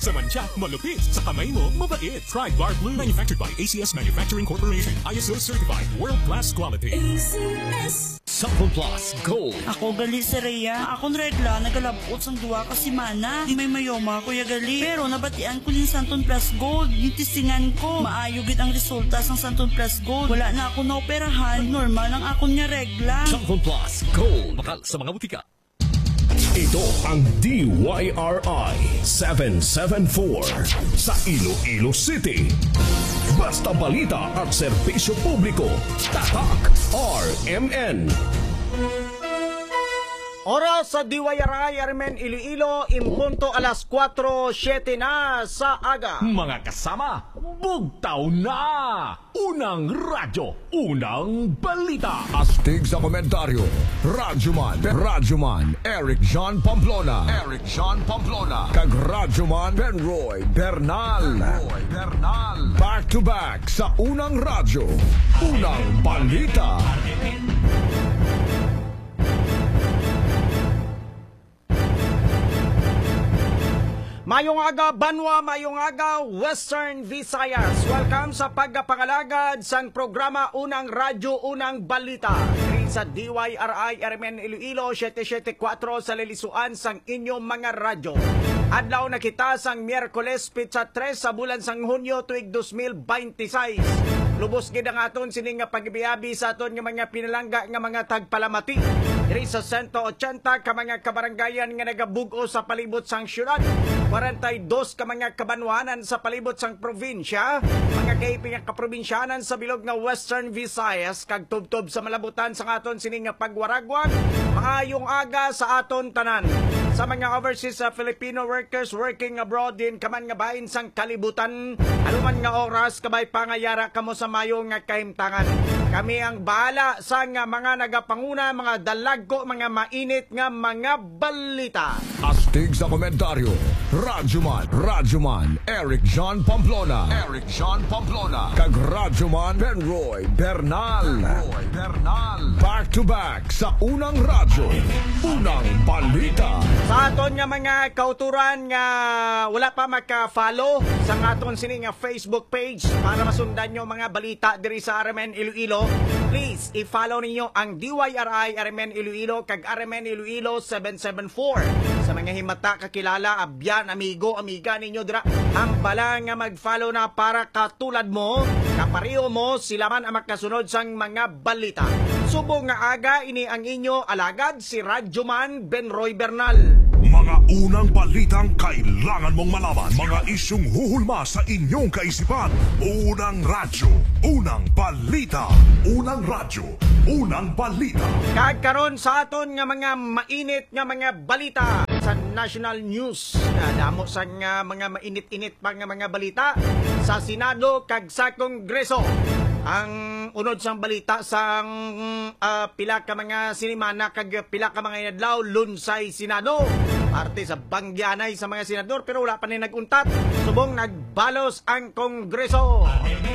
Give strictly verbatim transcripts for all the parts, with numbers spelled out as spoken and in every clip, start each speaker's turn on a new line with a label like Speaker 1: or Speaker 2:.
Speaker 1: Sa mancha, malupit. Sa kamay mo, mabait. Try Guard Blue. Manufactured by A C S Manufacturing Corporation. I S O certified. World-class quality. A C S.
Speaker 2: Sample Plus Gold.
Speaker 3: Ako gali si Rhea. Akong regla, nagalabot sang duwa kasi mana. Di may mayoma, kuya gali. Pero nabatian ko din Santon Plus Gold. Yung tisingan ko. Maayogit ang resulta sang Santon Plus Gold. Wala na ako naoperahan. Normal ang akong niya regla.
Speaker 2: Sample Plus Gold. Bakal sa mga butika.
Speaker 4: Ito ang D Y R I seven seven four sa Iloilo City. Basta balita at serbisyo publiko. Tatak R M N.
Speaker 5: Oras sa D Y R I R M N Iloilo, impunto alas kwatro siyete na sa aga.
Speaker 2: Mga kasama, bugtaw na! Unang radyo, unang balita.
Speaker 6: Astig sa komentaryo, Radyoman, Radyoman, Eric John Pamplona, Eric John Pamplona, kag Radyoman Benroy Bernal, Benroy Bernal. Back to back sa unang radyo, unang balita.
Speaker 5: Mayong aga Banwa, mayong aga Western Visayas. Welcome sa pagkapangalagad sang programa Unang Radyo, Unang Balita. Rin sa D Y R I R M N Iloilo seven seven four sa lilisuan sang inyong mga radyo. Adlaw na kita sang Miyerkules pitsa tres sa bulan sang Hunyo tuig two thousand twenty-six. Lubos gid ang aton sining nga pagbiyabi sa aton nga mga pinalangga nga mga tagpalamati. Diri sa one eighty ka mga kabaranggayan nga nagabug-o sa palibot sang syudad. forty-two ka mga kabanwanan sa palibot sang probinsya. Mga kaiping nga kaprobinsyanan sa bilog nga Western Visayas kag tubtob sa malabutan sa aton sining nga pagwaragwag. Maayong aga sa aton tanan. Sa mga overseas uh, Filipino workers working abroad din kaman nga bahin sang kalibutan, aluman nga oras kabay pangayara kamo sa mayo nga kahimtangan. Kami ang bahala sa nga mga nagapanguna, mga dalagko, mga mainit nga mga balita.
Speaker 6: Astig sa komentaryo, Radyoman, Radyoman, Eric John Pamplona, Eric John Pamplona, kag Radyoman Benroy Bernal, Benroy Bernal. Back to back sa unang radyo, unang balita.
Speaker 5: Sa aton nga mga kauturan nga wala pa maka-follow sa aton sini nga Facebook page para masundan nyo mga balita diri sa R M N Iloilo, please i-follow ninyo ang D Y R I R M N Iloilo kag R M N Iloilo seven seven four. Sa mga himata kakilala, abyan, amigo, amiga ninyo dira, ang bala nga mag-follow na para katulad mo, kapariho mo, sila man ang makasunod sang mga balita. Subo nga aga, ini ang inyo alagad si Radyoman Benroy Bernal.
Speaker 4: Mga unang balitang kailangan mong malaman. Mga isyong huhulma sa inyong kaisipan. Unang radyo, unang balita. Unang radyo, unang balita.
Speaker 5: Kagkaroon sa aton nga mga mainit nga mga balita sa national news. Damo sa nga mga mainit-init pa nga mga balita sa Senado kag sa Kongreso. Ang unod sang balita sang uh, pila ka mga sinimana kag pila ka mga inadlaw lunsay Senado. Parte sa bangyanay sa mga senador pero wala pa ni naguntat. Subong nagbalos ang Kongreso.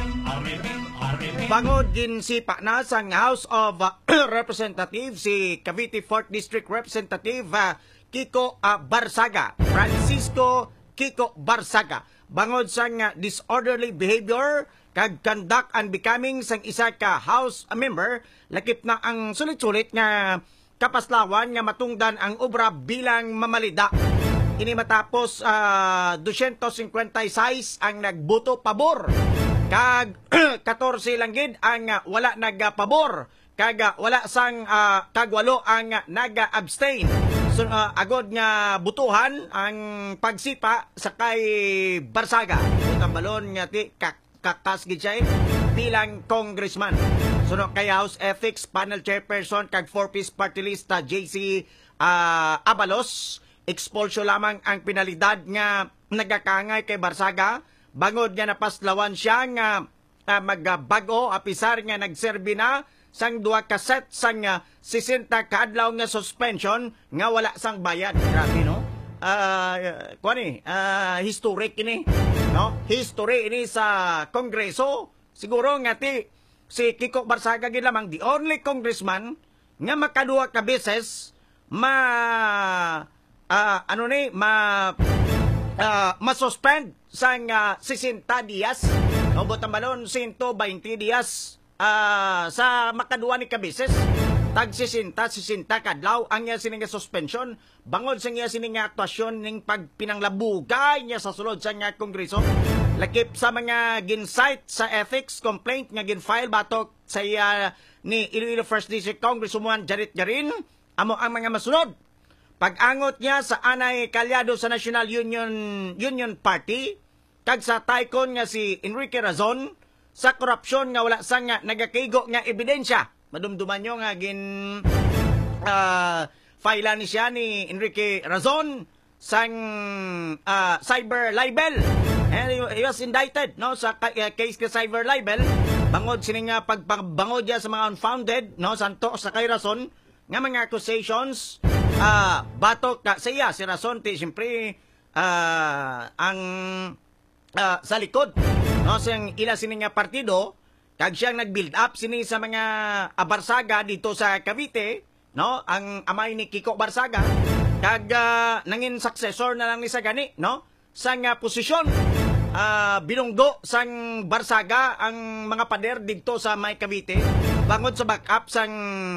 Speaker 5: Bangod ginsipa na sang House of uh, Representatives si Cavite fourth District Representative uh, Kiko uh, Barsaga, Francisco Kiko Barsaga. Bangod sang uh, disorderly behavior kag conduct unbecoming sang isa ka House member, lakip na ang sulit-sulit nga kapaslawan nga matungdan ang obra bilang mamalida. Ini matapos uh, two fifty-six ang nagboto pabor, kag fourteen lang gid ang uh, wala nagpabor, kag uh, wala sang uh, kag walo ang uh, naga-abstain. So, uh, agod nga butuhan ang pagsipa sa kay Barsaga. Utang balon nga ti kak kakas gid siya bilang congressman. Sunod kay House Ethics Panel Chairperson kag four-piece party list J C uh, Abalos, expulsyo lamang ang penalidad nga nagakangay kay Barsaga. Bangod nga napaslawan siya nga uh, magbago apisar nga nagserbi na sang duha ka set sang uh, sixty ka adlaw nga suspension nga wala sang bayad. Grabe no? Uh, kuha ni, uh, historic ini, no? History ini sa Kongreso. Siguro nga ti si Kiko Barsaga gid lamang the only congressman nga makaduha ka beses ma uh, ano ni ma uh, masuspend sang uh, sixty días o butang balon one hundred twenty días uh, sa makaduwa ni kabises tag sixty sixty kadlaw ang niya sining suspension bangod sa niya sining aktwasyon ning pagpinanglabugay niya sa sulod sa nga kongreso lakip sa mga ginsight sa ethics complaint nga ginfile batok sa iya ni Iloilo First District Congresswoman Janet Garin amo ang mga masunod. Pag-angot niya sa anay kalyado sa National Union Union Party kag sa taikon nga si Enrique Razon sa korupsyon nga wala sang nga nagakaigo nga ebidensya. Madumduman nyo nga gin uh, file ni siya ni Enrique Razon sang uh, cyber libel. And he was indicted no sa case ka cyber libel bangod sini nga pagpabangod niya sa mga unfounded no santo sa kay Razon nga mga accusations uh, batok ka sa iya si Razon ti siyempre uh, ang uh, sa likod no siyang ila sini nga partido kag siyang nag-build up sini sa mga uh, Barsaga dito sa Cavite no ang amay ni Kiko Barsaga kag uh, nangin successor na lang ni sa gani no sang uh, posisyon uh, binunggo sang Barsaga ang mga pader dito sa may Cavite bangod sa backup sang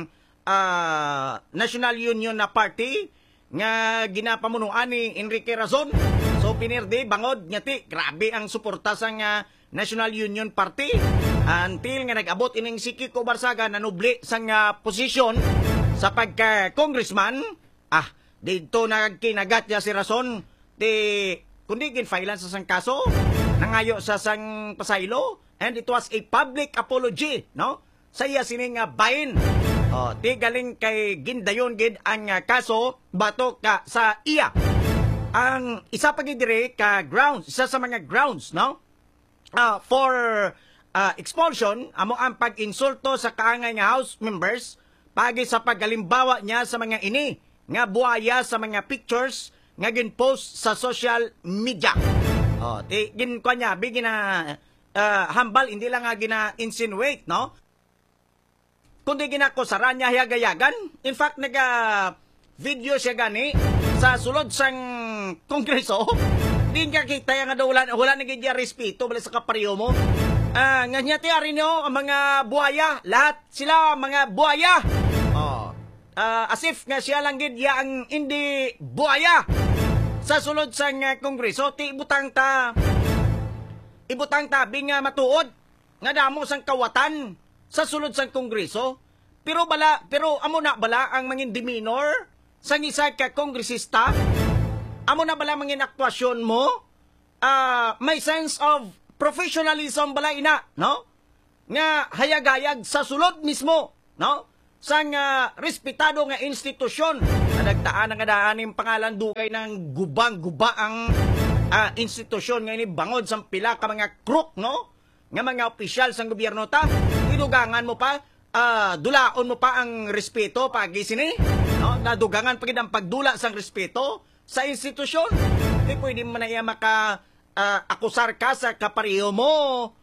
Speaker 5: Uh, National Union na party nga ginapamunuan ni Enrique Razon. So pinirdi bangod ngati grabe ang suporta sa nga National Union Party until nga nag-abot ining si Kiko Barsaga na nubli sa nga posisyon sa pagka-congressman. Ah, dito nagkinagat niya si Razon di kundi ginfailan sa sang kaso nangayo sa sang pasaylo and it was a public apology no sa iya sining nga bayin. Oh, ti galing kay gindayon gid ang uh, kaso batok ka sa iya. Ang isa pa gid dire ka grounds, isa sa mga grounds, no? Uh, for uh, expulsion amo ang pag-insulto sa kaangay nga house members pagi sa paggalimbawa niya sa mga ini nga buhaya sa mga pictures nga ginpost sa social media. Oh, ti gin kwa niya bigina uh, hambal hindi lang nga gina-insinuate, no? Kundi ginakusaran niya hiyagayagan. In fact, naga-video siya gani sa sulod sang kongreso. Di nga kita nga daw wala, wala na gidya respeto bala sa kapariyo mo. Uh, nga niya tiyari nyo, ang mga buhaya, lahat sila mga buhaya. Oh. Uh, as if nga siya lang gidya ang hindi buhaya. Sa sulod sang uh, kongreso, ti ibutang ta, ibutang tabi nga matuod. Nga damo sang kawatan sa sulod sang kongreso, pero bala, pero amo na bala ang mangin demeanor sang isa ka kongresista, amo na bala mangin aktwasyon mo, uh, may sense of professionalism bala ina, no? Nga hayagayag sa sulod mismo, no? Sang uh, respetado nga institusyon, nadagtaan nga daaning pangalan dugay ng gubang-guba ang uh, institusyon nga ini bangod sa pila ka mga crook, no? Nga mga opisyal sang gobyerno ta, idugangan mo pa, uh, dulaon mo pa ang respeto pagi sini, no? Nadugangan pa gid ang pagdula sang respeto sa institusyon. Di pwede mo na iya maka uh, akusar ka sa kapariho mo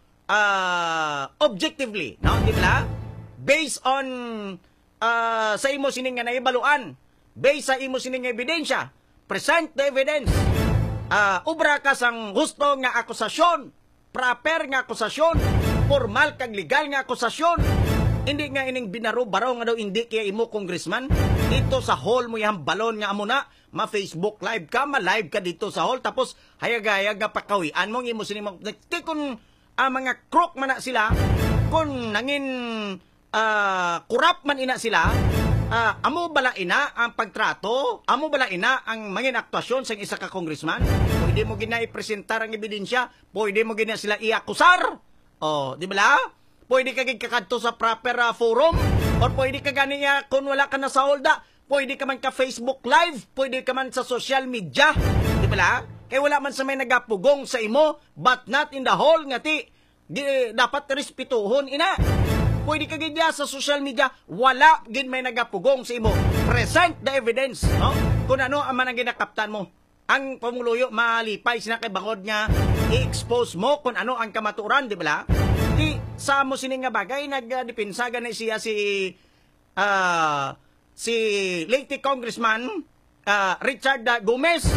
Speaker 5: uh, objectively, no? Di ba? Based on uh, sa imo sining nga naibaluan, based sa imo sining ebidensya, present the evidence. Uh, ubra ka sang husto nga akusasyon, proper nga akusasyon, formal kag legal nga akusasyon. Hindi nga ining binaro-baro nga daw hindi kaya imo congressman. Dito sa hall mo yang balon nga amo na, ma-Facebook live ka, ma-live ka dito sa hall, tapos hayag-hayag nga pakawian mo, imo sinimo. Kung uh, mga crook man na sila, kung nangin uh, kurap man ina sila, uh, amo bala ina ang pagtrato, amo bala ina ang mangin aktwasyon sa isa ka congressman. Pwede mo gina i-presentar ang ebidensya, pwede mo gina sila i-akusar. Oh, di ba? Pwede ka kakadto sa proper uh, forum, or pwede ka ganiya kung wala ka na sa holda, pwede ka man ka Facebook live, pwede ka man sa social media, di ba? Kaya wala man sa may nagapugong sa imo, but not in the hall nga ti, di, dapat respetuhon ina. Pwede ka gidya sa social media, wala gid may nagapugong sa imo. Present the evidence, no? Kung ano ang man ang ginakaptan mo. Ang pamuluyo malipay sina kay bangod nga i-expose mo kung ano ang kamaturan, di ba? Di sa mo sini nga bagay nagdepinsa gani siya si uh, si late Congressman uh, Richard Gomez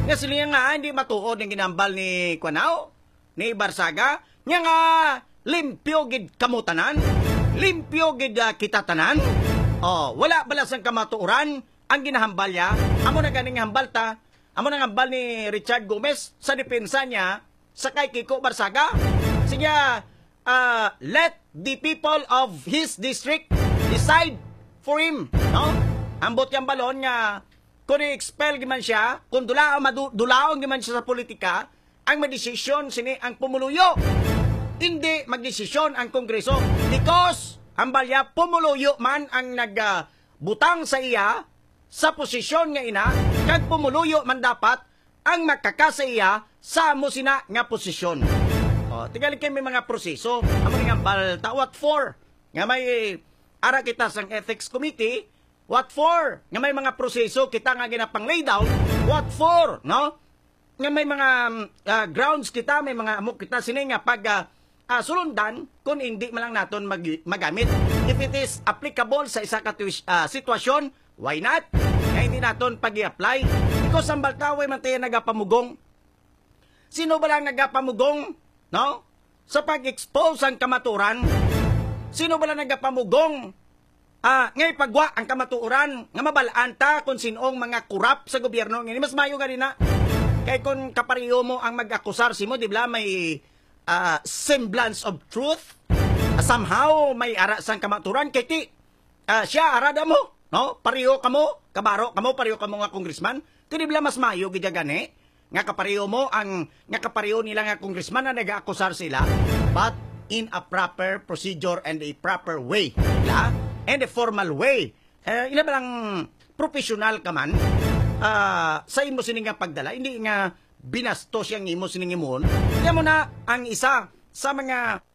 Speaker 5: Nga sila nga hindi matuod ng ginambal ni Kuanao, ni Barsaga, nga nga limpyo gid kamutanan, limpyo gid uh, kitatanan. Oh, wala balas ang kamatuoran ang ginahambal niya. Amo na ganing hambalta, amo na hambal ni Richard Gomez sa depensa niya sa kay Kiko Barsaga. Sige, uh, let the people of his district decide for him, no? Ambot yang balon nga kung i-expel giman siya, kung dulaong dulaong giman siya sa politika, ang magdesisyon sini ang pumuluyo. Hindi magdesisyon ang Kongreso because hambal niya pumuluyo man ang nagbutang uh, sa iya sa posisyon nga ina, kag pumuluyo man dapat ang makaka sa iya sa mo sina nga posisyon. O, tigali kay may mga proseso, amo nga balta, what for? Nga may ara kita sang ethics committee, what for? Nga may mga proseso kita nga ginapang lay down, what for? No? Nga may mga uh, grounds kita, may mga amok kita sini nga pag uh, uh, sulundan kung hindi man lang naton mag magamit. If it is applicable sa isa ka uh, sitwasyon, why not? Kaya hindi naton pag-i-apply. Because ang baltaway man tayo nagapamugong. Sino ba lang nagapamugong? No? Sa pag-expose ang kamaturan. Sino ba lang nagapamugong? Ah, ngay pagwa ang kamaturan nga mabalaan ta kung sinong mga kurap sa gobyerno. Ngini mas mayo gani na. Kay kung kapariyo mo ang mag-akusar si mo, di ba may uh, semblance of truth? Uh, somehow may ara sang kamaturan kay ti uh, siya arada mo, no? Pariyo kamo, kabaro kamo, pariyo kamo nga congressman. Ti di ba mas mayo gid gani? Nga kapariyo mo ang nga kapariyo nila nga congressman na nag-akusar sila, but in a proper procedure and a proper way, la? And a formal way. Uh, ila ba lang professional ka man uh, sa imo sining nga pagdala, hindi nga binastos yang imo sining imon. Kaya mo na ang isa sa mga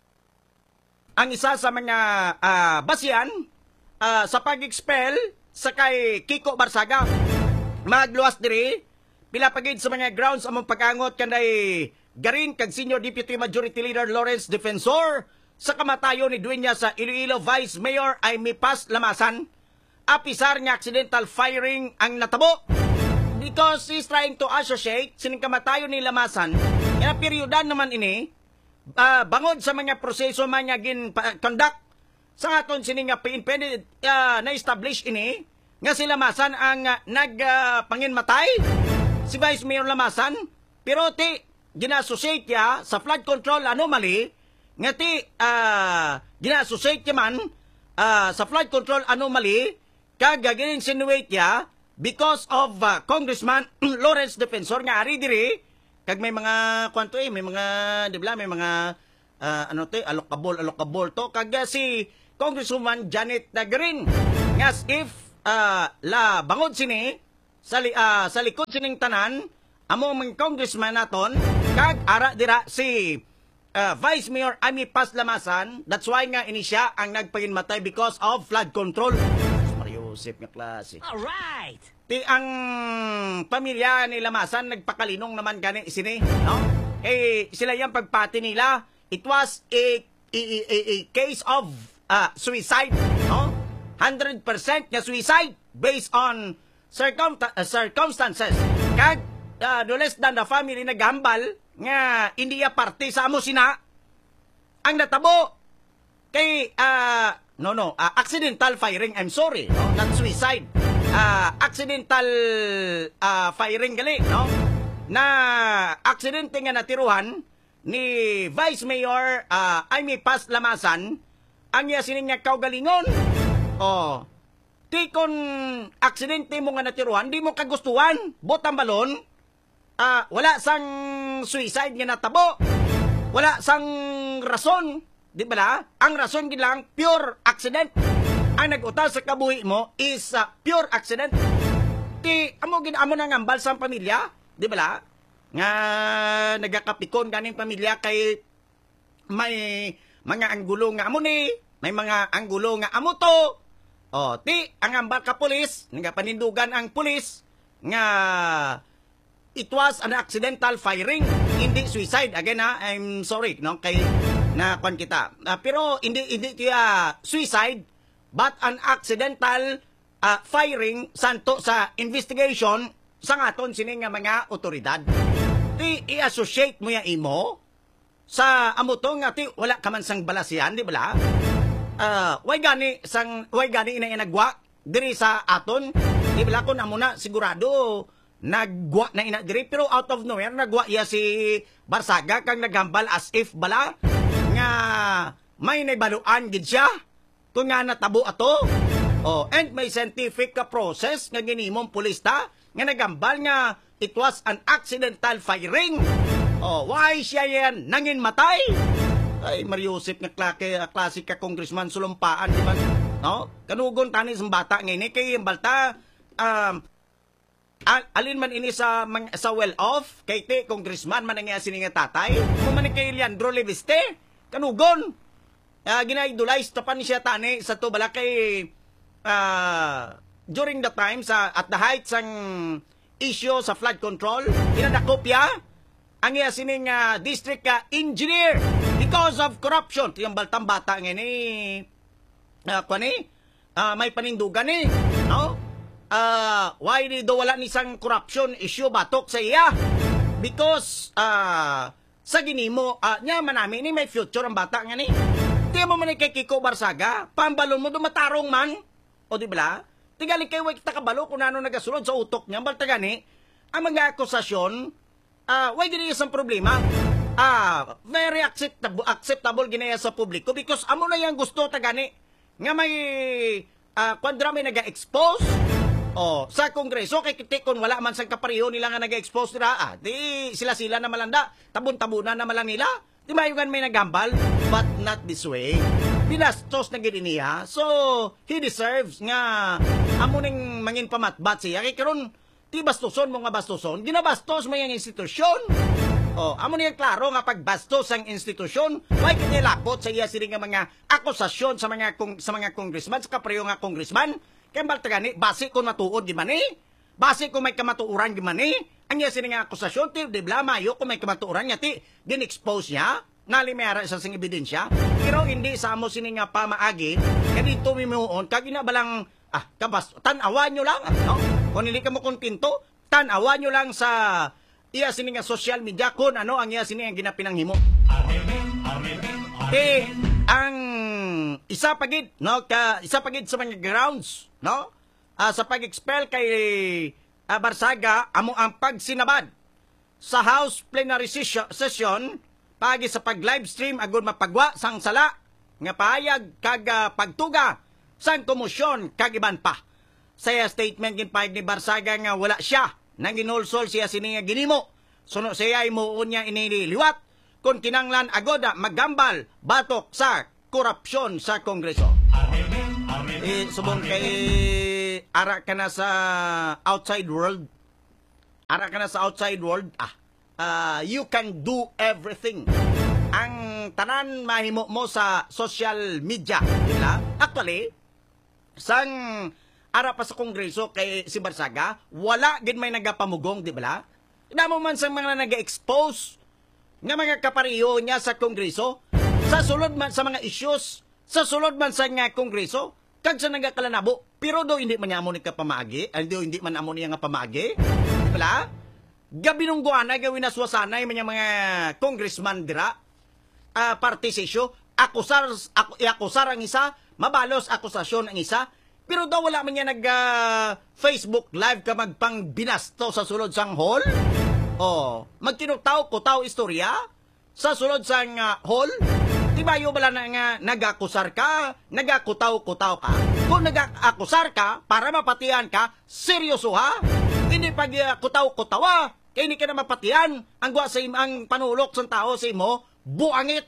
Speaker 5: ang isa sa mga uh, basihan uh, sa pag-expel sa kay Kiko Barsaga. Magluwas diri pila pagid sa mga grounds among pag-angot kanday garin kag Senior Deputy Majority Leader Lawrence Defensor sa kamatayon ni duwenya sa Iloilo Vice Mayor Aimee Paz Lamasan. Apisar nga accidental firing ang natabo because he's trying to associate sining kamatayon ni Lamasan nga peryodan naman ini uh, bangod sa mga proseso man nga gin uh, conduct sa aton sining nga independent uh, na-establish ini nga si Lamasan ang uh, nagpanginmatay uh, si Vice Mayor Lamasan, pero ti gina-associate ya sa flood control anomaly nga ti uh, gina-associate ya man uh, sa flood control anomaly kag gin-insinuate ya because of uh, Congressman Lawrence Defensor nga ari diri kag may mga kwanto eh may mga di ba may mga uh, ano to alokabol alokabol to kag uh, si Congresswoman Janet Green nga if uh, la bangod sini sa, uh, sa likod sining tanan amo mga congressman naton kag ara dira si uh, Vice Mayor Aimee Paz Lamasan. That's why nga ini siya ang nagpaginmatay because of flood control. Mario Joseph nga klase.
Speaker 2: Alright!
Speaker 5: Ti ang pamilya ni Lamasan nagpakalinong naman gani sini, no? Eh sila yung pagpati nila, it was a a, a, a case of uh, suicide, no? one hundred percent nga suicide based on Circum uh, circumstances. Kag uh, no less than the family naghambal nga hindi ya parte sa amo sina ang natabo kay uh, no no uh, accidental firing. I'm sorry, no? Not suicide. Uh, accidental uh, firing gali, no? Na aksidente nga natiruhan ni Vice Mayor uh, Aimee Paz Lamasan ang iya sining nga kaugalingon. Oh. Di kon aksidente mo nga natiruhan, di mo kagustuhan, botang balon, uh, wala sang suicide nga natabo, wala sang rason, di ba la? Ang rason gilang pure accident. Ang nag-utal sa kabuhi mo is uh, pure accident. Di amo ginamo nang ambal sang pamilya, di ba la? Nga nagakapikon ganing pamilya kay may mga anggulo nga amo ni, may mga anggulo nga amo to. Oh, ti ang ambal ka pulis, nga panindugan ang pulis nga it was an accidental firing, hindi suicide. Again ha, I'm sorry no kay na kon kita. Uh, pero hindi hindi tiya suicide but an accidental uh, firing santo sa investigation sa ngaton sini nga mga otoridad. Ti i-associate mo ya imo sa amo to nga ti wala ka man sang balasian, di ba? Uh, way gani sang way gani ina inagwa diri sa aton, di ba? Kun amo na sigurado nagwa na ina diri, pero out of nowhere nagwa ya si Barsaga kang nagambal as if bala nga may naibaluan gid siya kung nga natabo ato. Oh, and may scientific ka process nga ginimong pulista nga nagambal nga it was an accidental firing. Oh, why siya yan nangin matay? Ay, Mariusip nga klake, klase ka congressman sulumpaan, di ba? No? Kanugon tani sa bata ngayon, kay yung balta, um, al alin man ini sa, sa well-off, kay te, congressman, man nga sini nga tatay, kung man kay Leandro Leviste, kanugon, uh, gina-idolize, tapan siya tani, sa to bala kay, Uh, during the time sa at the height sang issue sa flood control, inadakopya ang iya sining uh, district uh, engineer because of corruption. Tiyang baltang bata ngayon eh uh, kwani uh, may panindugan eh, no? Uh, why di do wala ni sang corruption issue batok sa iya? Because uh, sa ginimo uh, nya manami ni may future ang bata nga ni. Tiyan mo man kay Kiko Barsaga, pambalon mo dumatarong man. O di ba? Tigali kayo way kita kabalo kung ano nagasulod sa utok niya. Balta gani, ang mga akusasyon, uh, way ginaya sa problema, uh, very acceptable, acceptable ginaya sa publiko because amo na yung gusto tagani nga may uh, kwadra may naga-expose o sa kongreso kay kiti kung wala man sang kapariho nila nga naga-expose nila, ah, di sila-sila na malanda, tabon-tabunan na malang nila. Di ba yung may nagambal? But not this way. Binastos na gini niya. So, he deserves nga amuning mangin pamatbat siya. Kaya karon ti bastoson mo nga bastoson, ginabastos mo yung institusyon. O, amo niya klaro nga pagbastos ang institusyon, may kinilapot sa iya sila nga mga akusasyon sa mga kong, sa mga congressman, sa kapareho nga congressman. Kaya balta gani, base kung matuod di man eh. Base kung may kamatuuran di man eh. Ang iya sila nga akusasyon, ti, di bla, mayo kung may kamatuuran niya, ti, din-expose niya. Nalimera sa sing ebidensya, pero hindi sa amo sini nga pamaagi, ganito mimuon, kag balang ah, kabas, tanawan nyo lang, no? Kung hindi ka mo kontinto, tanawan nyo lang sa iya sini nga social media, kung ano ang iya sini nga ginapinanghimo. Eh, ang isa pagid, no? Ka, isa pagid sa mga grounds, no? Uh, sa pag-expel kay uh, Barsaga, amo ang pagsinabad sa House Plenary Session, pagi sa pag-livestream agud mapagwa sang sala nga pahayag kag uh, pagtuga sang komosyon kag iban pa. Saya statement ginpahayag ni Barsaga nga wala siya nang ginulsol siya sini nga ginimo. Suno siya imuon niya iniliwat kung kinanglan agod magambal batok sa korupsyon sa Kongreso. Eh, subong kay ara ka na sa outside world. Ara ka na sa outside world. Ah, Uh, you can do everything. Ang tanan mahimo mo sa social media, diba? Actually, sang ara pa sa kongreso kay si Barsaga, wala gid may nagapamugong, di ba? Namo man sang mga naga-expose nga mga kapariho niya sa kongreso, sa sulod man sa mga issues, sa sulod man sa nga kongreso, kag sa nagakalanabo, pero do hindi man niya amo ni kapamaagi, do hindi man amo niya nga pamaagi, di ba? Gabi nung guana, gawin na suwasanay mga mga congressman dira, uh, party sa issue, akusar, ak akusar ang isa, mabalos akusasyon ang isa, pero daw wala man niya nag uh, Facebook live ka magpang binasto sa sulod sang hall. Oh, magtinutaw ko taw istorya sa sulod sang uh, hall. Di ba yung bala na nga nagakusar ka, nagakutaw-kutaw ka? Kung nagakusar ka, para mapatihan ka, seryoso ha? Hindi pag uh, kutaw-kutawa, kaya hindi ka na mapatian, ang gwa sa ang panulok sa tao sa imo, buangit.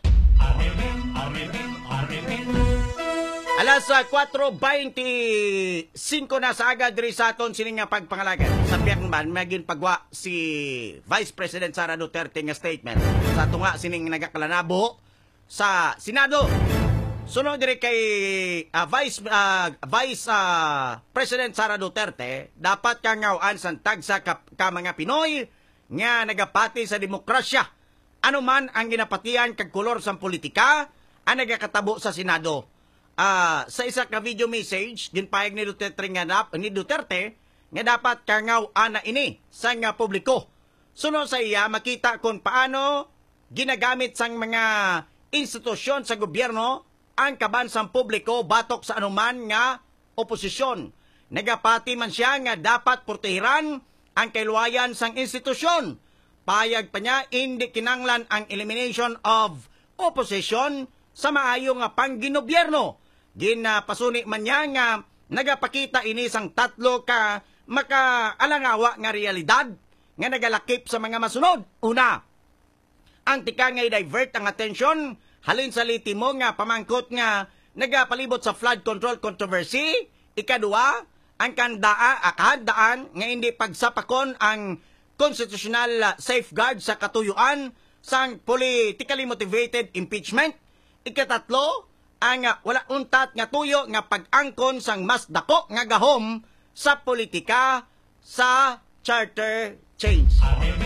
Speaker 5: Alas uh, four twenty-five na sa agad diri sa aton sining nga pagpangalagan. Sa Piakman, maging pagwa si Vice President Sara Duterte nga statement sa tunga sining nagakalanabo sa Senado. Sunod diri kay uh, Vice uh, Vice uh, President Sara Duterte, dapat kang ngawaan sa tagsa ka, ka mga Pinoy nga nagapati sa demokrasya. Ano man ang ginapatian kag kolor sa politika, ang nagakatabo sa Senado. Uh, sa isa ka video message, ginpahayag ni Duterte nga, ni Duterte nga dapat kangaw ana ini sa nga publiko. Sunod sa iya makita kung paano ginagamit sang mga institusyon sa gobyerno ang kabansang publiko batok sa anuman nga oposisyon. Nagapati man siya nga dapat protehiran ang kailuwayan sang institusyon. Payag pa niya, hindi kinanglan ang elimination of opposition sa maayo nga pangginobierno. Ginapasuni man niya nga nagapakita ini sang tatlo ka makaalangawa nga realidad nga nagalakip sa mga masunod. Una, ang tika nga i-divert ang atensyon halin sa litimo nga pamangkot nga nagapalibot sa flood control controversy. Ikadua, ang kandaa akadaan nga hindi pagsapakon ang constitutional safeguard sa katuyuan sang politically motivated impeachment. Ikatatlo, ang uh, wala untat nga tuyo nga pag-angkon sang mas dako nga gahom sa politika sa charter change.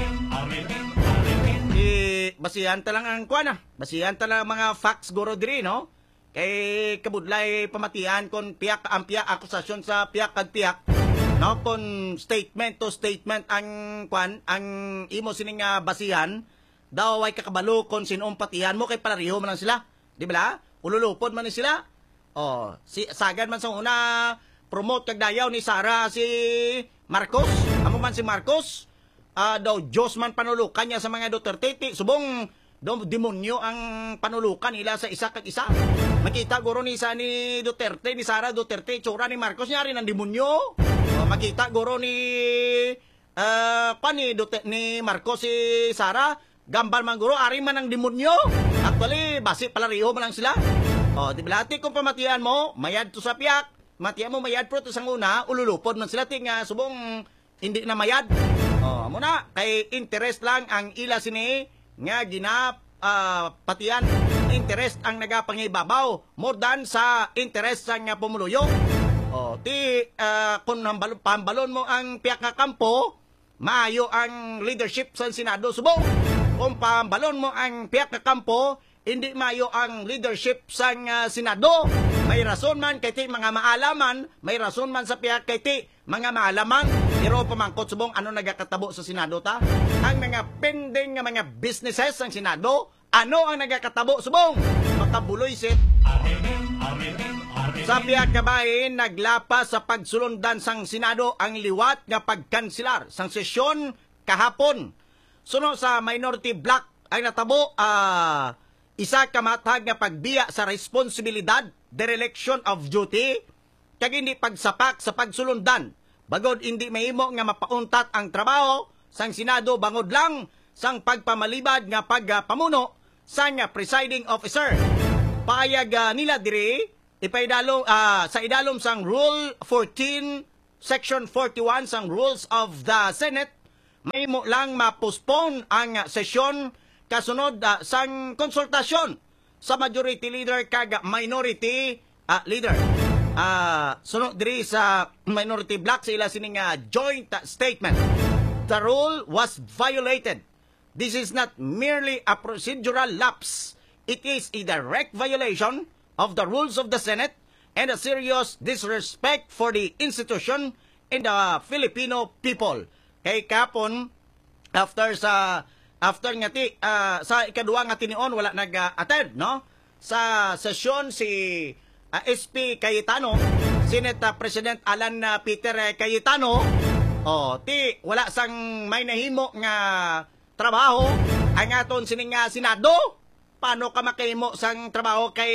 Speaker 5: Eh, basihan ta lang ang kuana. Basihan ta lang mga facts guro diri, no? Kay kabudlay pamatian kon piyak ang piyak akusasyon sa piyak kag piyak. No, kon statement to statement ang kwan ang imo sining uh, basihan daw ay kakabalo kon sinong patihan mo kay palariho man lang sila, di ba? Ululupod man ni sila. Oh, si sagad man sa una promote kag dayaw ni Sara si Marcos, amo man si Marcos, uh, daw Diyos man panulukan niya sa mga Duterte, subong daw demonyo ang panulukan nila sa isa kag isa. Makita guro ni sa ni Duterte, ni Sara Duterte, tsura ni Marcos niya rin ang demonyo. O, makita guro ni uh, pa ni, Duterte, ni Marcos si Sara, gambal man guro, ari man ang demonyo. Actually, basi palariho man lang sila. O, di ba? Kung pamatian mo, mayad to sa piyak. Matian mo mayad pro to sang una, ululupod man sila tinga subong hindi na mayad. O, muna, kay interest lang ang ila sini nga ginap uh, patian. Interest ang nagapangibabaw more than sa interest sa nga pumuluyo. O, ti uh, kung pambalon mo ang piyak nga kampo, maayo ang leadership sa Senado subong. Kung pambalon mo ang piyak nga kampo, hindi maayo ang leadership sa uh, Senado. May rason man kay ti mga maalaman, may rason man sa piyak kay ti mga maalaman. Pero pamangkot subong ano nagakatabo sa Senado ta? Ang mga pending nga mga businesses sa Senado, ano ang nagakatabo subong? Makabuloy sit. Sa piyak kabahin, naglapas sa pagsulundan sang Senado ang liwat nga pagkansilar sang sesyon kahapon. Suno sa minority bloc ay natabo uh, isa kamatag nga pagbiya sa responsibilidad, dereliction of duty, kag hindi pagsapak sa pagsulundan. Bagod hindi mahimo nga mapauntat ang trabaho sang Senado bangod lang sang pagpamalibad nga pagpamuno sang presiding officer. Paayag uh, nila diri ipaidalom uh, sa idalom sang Rule fourteen Section forty-one sang Rules of the Senate, mahimo lang ma-postpone ang uh, sesyon kasunod uh, sang konsultasyon sa majority leader kag minority uh, leader. Uh, sunod diri sa minority bloc sa ila sining uh, joint uh, statement. The rule was violated. This is not merely a procedural lapse. It is a direct violation of the rules of the Senate and a serious disrespect for the institution and the Filipino people. Kay kapon after sa after nga ti uh, sa ikaduha nga tinion wala nag-attend, no? Sa sesyon si uh, S P Cayetano, Senate President Alan uh, Peter Cayetano, oh, ti wala sang may nahimo nga trabaho ang aton sining uh, Senado. Paano ka makahimo sang trabaho kay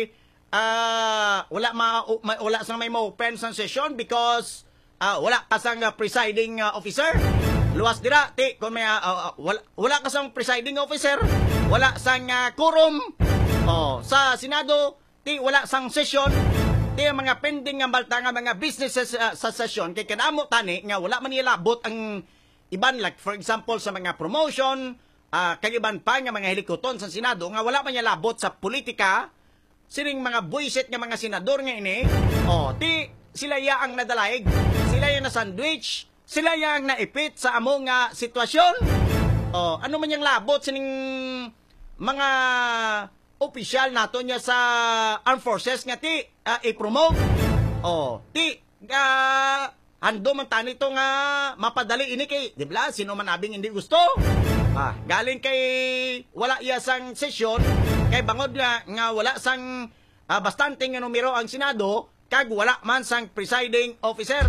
Speaker 5: uh, wala ma, ma wala sang may ma-open sang session because uh, wala ka sang uh, presiding uh, officer. Luwas dira ti kung may uh, uh, wala, wala ka sang presiding officer, wala sang uh, quorum. Oh, sa Senado ti wala sang session, ti mga pending nga balta nga mga businesses uh, sa session kay kadamo tani nga wala man nilabot ang iban, like for example sa mga promotion, uh, kag iban pa nga mga helikoton sa Senado nga wala man niya labot sa politika. Sining mga buisit nga mga senador nga ini, oh, ti sila ya ang nadalaig, sila yang na sandwich, sila yang naipit sa among nga sitwasyon. Oh, ano man yang labot sining mga opisyal nato niya sa armed forces nga ti uh, i-promote. Oh, ti uh, ando man tani to nga mapadali ini kay, di ba? Sino man abing hindi gusto? Ah, galing kay wala iya sang sesyon, kay bangod nga, nga wala sang uh, bastante nga numero ang Senado, kag wala man sang presiding officer.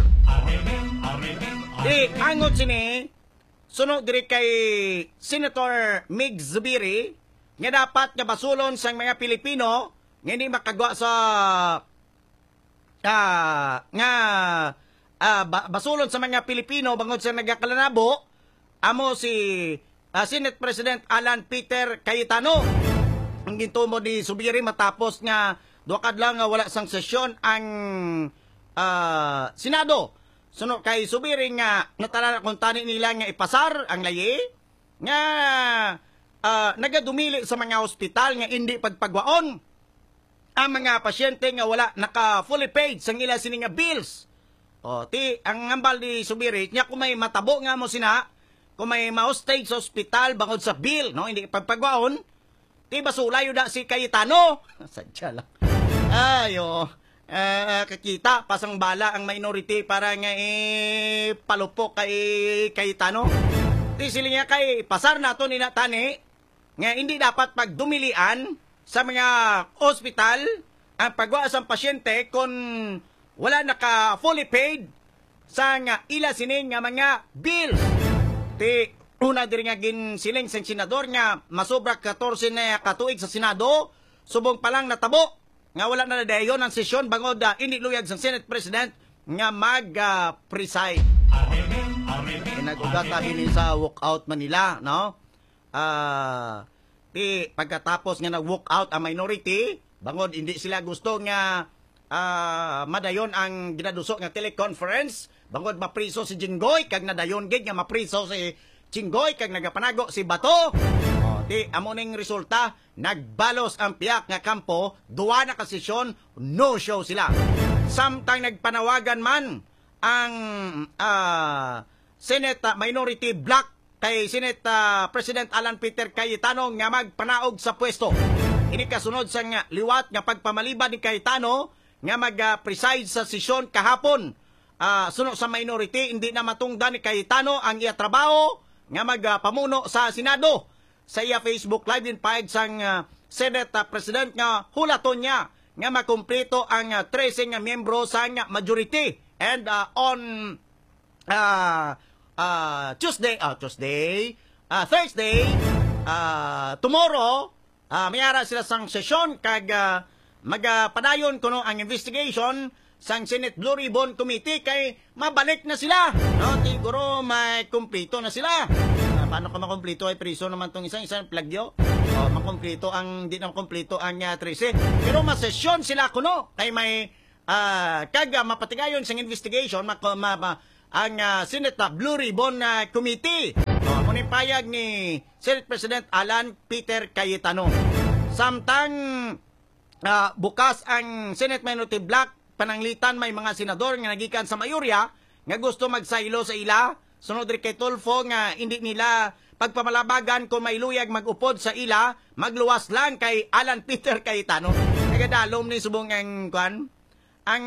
Speaker 5: Di, angot sini, sunod diri kay Senator Mig Zubiri, nga dapat nga basulon sang mga Pilipino, nga hindi makagawa sa uh, nga uh, basulon sa mga Pilipino bangod sa nagakalanabo, amo si uh, Senate President Alan Peter Cayetano. Ang gintumo ni Zubiri matapos nga duakad lang nga wala sang sesyon ang uh, Senado. Sunod kay Zubiri nga natala kung tani nila nga ipasar ang layi nga uh, nagadumili sa mga ospital nga hindi pagpagwaon ang mga pasyente nga wala naka fully paid sang ila sini nga bills. O ti ang ngambal ni Zubiri nya kung may matabo nga mo sina, kung may ma-hostage sa ospital bangod sa bill, no, hindi pagpagwaon, ti basulayo da si Cayetano. Sadya lang. Ayo, uh, kakita pasang bala ang minority para nga eh, palupok kay Cayetano. Ti sila nga kay pasar nato ni natani nga hindi dapat pagdumilian sa mga ospital ang pagwa sa pasyente kung wala naka fully paid sa nga ila sinin nga mga bills. Ti una diri nga gin siling sa senador nga masobra fourteen na katuig sa Senado, subong pa lang natabo nga wala na dayon ang sesyon bangod uh, iniluyag sa Senate President nga mag-preside. Uh, Nag-ugat tabi sa walkout Manila, no? Ah... Uh, Di, pagkatapos nga nag-walk out ang minority, bangod hindi sila gusto nga uh, madayon ang ginadusok nga teleconference, bangod mapriso si Jinggoy, kag nadayon gig nga mapriso si Jinggoy, kag nagapanago si Bato. O, di, amo ning resulta, nagbalos ang piyak nga kampo, duwa na kasesyon, no show sila. Samtang nagpanawagan man ang uh, Senate Minority Bloc kay Senate uh, President Alan Peter Cayetano nga magpanaog sa pwesto. Ini kasunod sa nga liwat nga pagpamaliban ni Cayetano nga mag-preside uh, sa sesyon kahapon. Uh, sunod sa minority, hindi na matungdan ni Cayetano ang iya trabaho nga magpamuno uh, sa Senado. Sa iya Facebook Live din pahig sang uh, Senate uh, President nga hulaton niya nga makumpleto ang uh, thirteen nga miyembro sa nga majority. And uh, on uh, Uh, Tuesday, uh, Tuesday, uh, Thursday, uh, tomorrow, uh, mayara sila sang sesyon kag uh, magpadayon kuno ang investigation sang Senate Blue Ribbon Committee kay mabalik na sila. No, siguro may kumpleto na sila. Uh, paano ka makumpleto ay priso naman tong isang isang plagyo? Uh, makumpleto ang di na makumpleto ang uh, thirteen. Pero masesyon sila kuno kay may uh, kag uh, mapatigayon sang investigation mak ma, ma ang uh, Senate uh, Blue Ribbon uh, Committee. Uh, Munipayag ni Senate President Alan Peter Cayetano. Samtang uh, bukas ang Senate Minority Bloc, pananglitan may mga senador nga nagikan sa mayorya nga gusto magsaylo sa ila. Sunod rin kay Tulfo nga hindi nila pagpamalabagan kung may luyag mag-upod sa ila, magluwas lang kay Alan Peter Cayetano. Nagadalom ni subong ang kwan, ang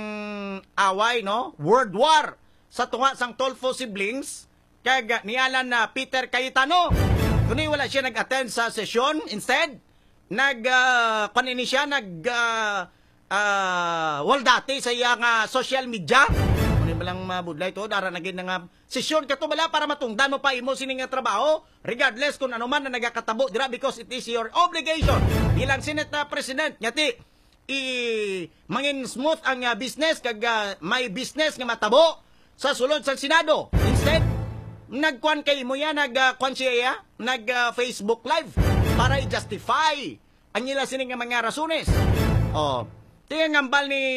Speaker 5: away, no? World War sa tunga sang Tulfo siblings kag ni Alan na uh, Peter Cayetano. Kuni wala siya nag-attend sa sesyon, instead nag uh, kanini siya nag uh, uh, waldati sa iyang uh, social media. Kuni balang mabudlay to dara nagin nga sesyon kato bala para matungdan mo pa imo sining nga trabaho regardless kung ano man na nagakatabo dira because it is your obligation bilang Senate na President nyati i mangin smooth ang uh, business kag uh, may business nga matabo sa sulod sa Senado. Instead, nagkuan kay mo yan, nagkuan siya, nag-Facebook uh, Live para i-justify ang nila sining mga rasones. Oh, tingnan ngambal ni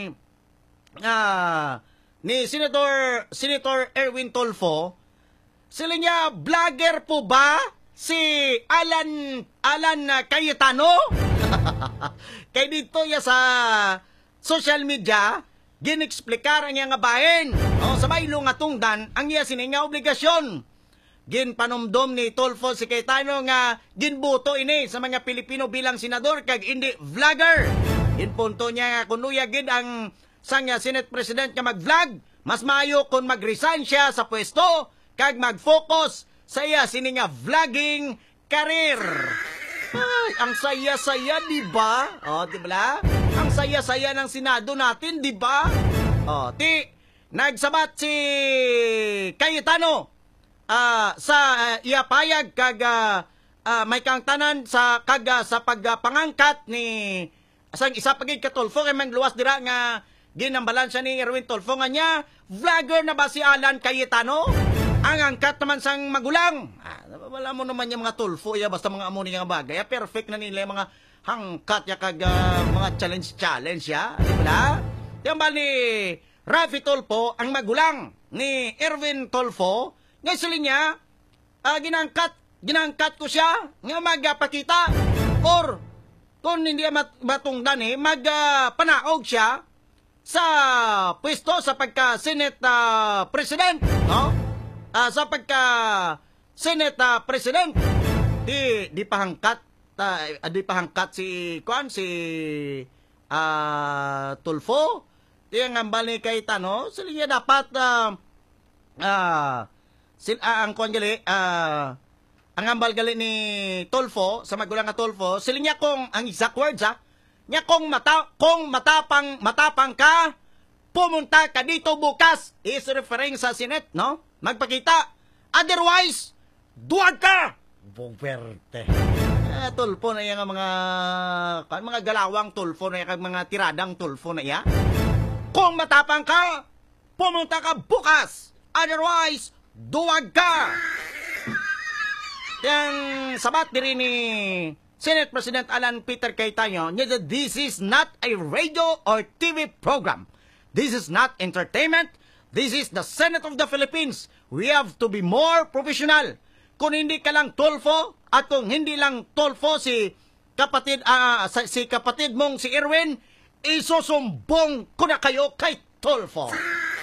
Speaker 5: uh, ni Senator Senator Erwin Tulfo, sila niya, vlogger po ba si Alan Alan Cayetano? Kay dito ya sa social media, gin-explicar ang nga bahin. O, sa may lungatungdan, ang iya sininga obligasyon. Gin panumdom ni Tulfo si Cayetano nga ginbuto ini sa mga Pilipino bilang senador kag hindi vlogger. Gin punto niya nga kunuya gid ang sang Senate President nga mag-vlog mas maayo kung mag-resign siya sa pwesto kag mag-focus sa iya sini nga vlogging career. Ay, ang saya-saya, di ba? O, di ba? Ang saya-saya ng Senado natin, di ba? O, ti, nagsabat si Cayetano uh, sa uh, iyapayag kag uh, uh, may kang tanan sa kag uh, sa pagpangangkat ni asang isa pagig katulfo kay man luwas dira nga ginambalan siya ni Erwin Tulfo nga niya, vlogger na ba si Alan Cayetano? Ang angkat naman sang magulang. Ah, wala mo naman yung mga Tulfo, ya, basta mga amoni nga bagay. Ya, perfect na nila yung mga hangkat, ya, kag uh, mga challenge-challenge, ya. Di ba? Yung ba ni Rafi Tulfo, ang magulang ni Erwin Tulfo, nga sila niya, uh, ginangkat, ginangkat ko siya, nga magpakita, or kung hindi mat matungdan eh, magpanaog uh, siya, sa pwesto sa pagka Senate uh, President, no? Uh, sa pagka Senate uh, President, di di pahangkat uh, di pahangkat si kuan si uh, Tulfo. Di ang ambali kay Tano, sila niya dapat uh, uh, sil uh, ang kuan gali uh, ang ambal gali ni Tulfo sa magulang nga Tulfo, sila niya kung ang exact words ha. Nya kung mata kung matapang matapang ka, pumunta ka dito bukas. Is referring sa Senate, no? Magpakita. Otherwise, duwag ka. Boberte. Eh, Tulfo na yung mga kan mga galawang Tulfo na yung mga tiradang Tulfo na iya. Kung matapang ka, pumunta ka bukas. Otherwise, duwag ka. Yang sabat diri ni Senate President Alan Peter Cayetano, this is not a radio or T V program. This is not entertainment. This is the Senate of the Philippines. We have to be more professional. Kung hindi ka lang Tulfo, at kung hindi lang Tulfo si kapatid, uh, si kapatid mong si Erwin, isusumbong ko na kayo kay Tulfo.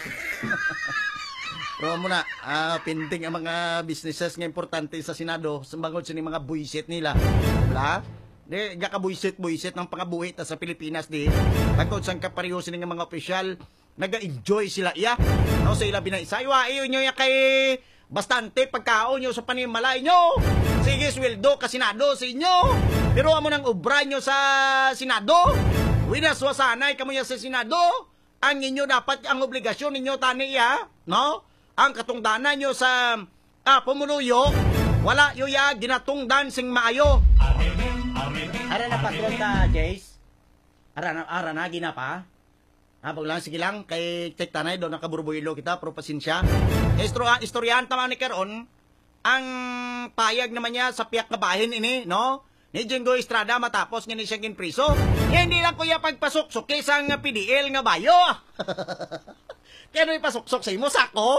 Speaker 5: Pero muna, uh, pinting ang mga businesses nga importante sa Senado, sambangod sa mga buisit nila. Wala? Di, gaka buisit-buisit ng pangabuhit sa Pilipinas, di. Tagod sang kapariho sila ng mga opisyal, nag-enjoy sila iya. No, sa ila binaisaywa, iyo nyo ya kay bastante pagkaon nyo sa panimalay nyo. Sige, sweldo ka Senado sa inyo. Pero amo nang ubra nyo sa Senado. Winaswasanay kamo ya sa Senado. Ang inyo dapat, ang obligasyon ninyo tani iya, no? Ang katungdanan nyo sa ah, pumuluyo, wala yo ya ginatungdan sing maayo. Ara na patron ka, Jace? Ara na, ara na, gina pa? Ha, pag lang, sige lang, kay Tek Tanay, doon nakaburbuilo kita, pero pasensya. Istorya, istoryahan tama ni Karon, ang payag naman niya sa piyak na bahin ini, no? Ni Jingo Estrada matapos nga ni siya ginpriso. Eh, hindi lang kuya pagpasok-sok isang P D L nga bayo. Kaya nung ipasuksok sa imo, sako?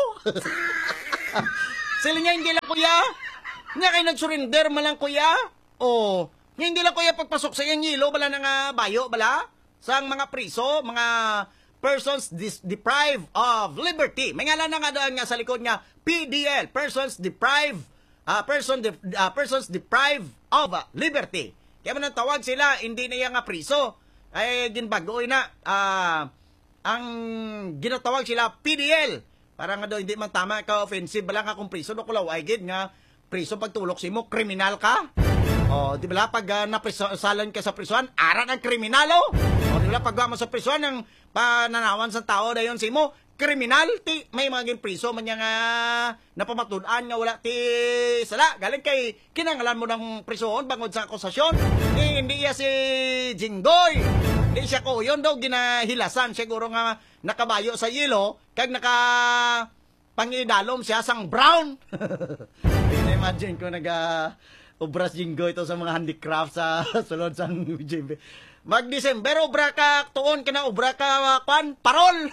Speaker 5: Sila niya hindi lang kuya. Nga kayo nag-surrender malang kuya. O, hindi lang kuya pagpasok sa iyang hilo, bala na nga bayo, bala? Sa mga priso, mga persons deprived of liberty. May ngalan na nga doon nga sa likod nga, P D L, persons deprived, uh, person de, uh, persons deprived of uh, liberty. Kaya man ang tawag sila, hindi na yung nga priso. Ay, ginbagoy na, ah, uh, ang ginatawag sila P D L. Para nga daw hindi man tama ka offensive bala nga kung priso do kulaw ay gid nga priso pagtulok si mo kriminal ka. O di ba pag uh, naprisalan ka sa prisuan ara ang kriminalo. O di ba pag mo sa prisuan ang pananawan sa tao dayon si mo kriminal ti may mga priso man nga napamatud-an nga wala ti sala galing kay kinanglan mo ng prisuon bangod sa akusasyon. Eh, hindi ya si Jinggoy. Di siya ko, yun daw ginahilasan, siguro nga nakabayo sa yelo, kag naka pangidalom siya sang brown. Imagine ko nag-obras Jinggoy ito sa mga handicraft sa sulod sang J B. Mag-December, obra ka, tuon ka na, obra ka, pan, parol.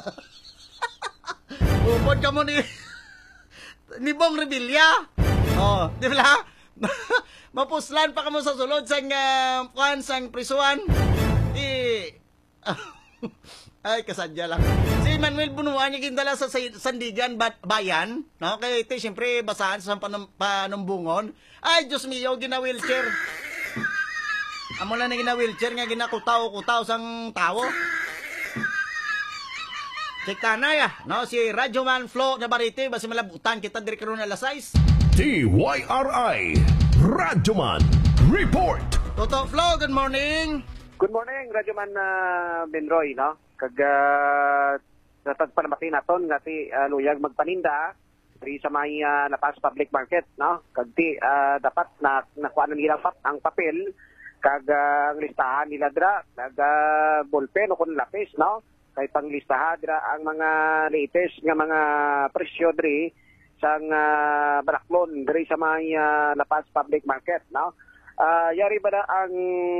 Speaker 5: Upod ka mo ni, ni Bong Revilla. Oh, di ba? Mapuslan pa ka mo sa sulod sang, uh, pan, sang prisuan. Eh, ay, kasadya lang. Si Manuel Bunuan yung gindala sa Sandigan Bayan, no? Kaya ito, siyempre, basahan sa panum panumbungon. Ay, Diyos mio, gina-wheelchair. Amo lang na gina-wheelchair nga ginakutaw-kutaw sang tao. Si Kanay, ah, no? Si Radyoman Flo Navarrete, basi malabutan kita diri karon alas sais.
Speaker 4: D Y R I Radyoman Report.
Speaker 5: Toto Flo, good morning.
Speaker 7: Good morning, Radyoman uh, Benroy, no? Kag uh, sa tagpanamati naton nga ti uh, luyag magpaninda diri sa may uh, Lapas Public Market, no? Kag ti uh, dapat na nakuha na nila pap ang papel kag uh, ang listahan nila dira kag uh, ballpen o kun lapis, no? Kay panglistahan dira ang mga latest nga mga presyo diri sang uh, Baraklon diri sa may uh, Lapas Public Market, no? Uh, yari ba na ang